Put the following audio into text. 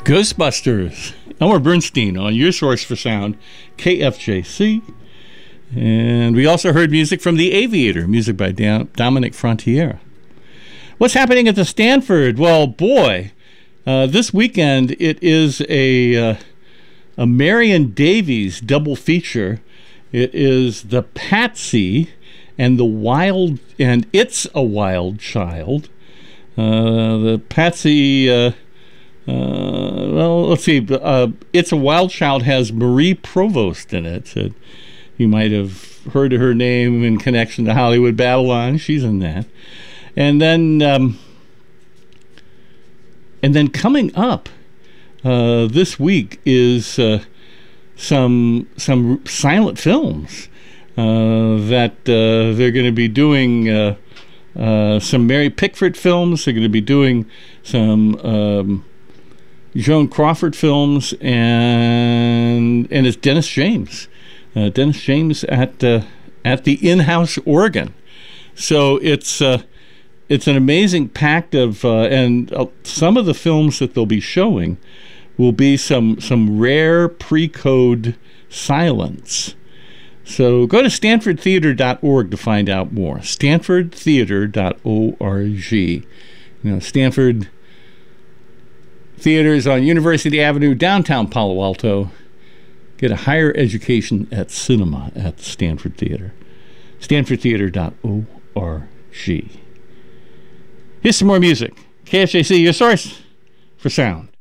Ghostbusters. Elmer Bernstein on your source for sound, KFJC. And we also heard music from The Aviator, music by Dominic Frontiera. What's happening at the Stanford? Well, boy, this weekend it is a Marion Davies double feature. It is The Patsy and It's a Wild Child. The Patsy, well, let's see. It's a Wild Child has Marie Provost in it. You might have heard of her name in connection to Hollywood Babylon. She's in that. And then coming up this week is some silent films that they're going to be doing. Some Mary Pickford films. They're going to be doing some Joan Crawford films, and it's Dennis James. Dennis James at the in-house organ. So it's an amazing pack of and some of the films that they'll be showing will be some rare pre-code silence. So go to stanfordtheater.org to find out more. stanfordtheater.org. Stanford Theater is on University Avenue, downtown Palo Alto. Get a higher education at cinema at Stanford Theater. stanfordtheater.org. Here's some more music. KFJC, your source for sound.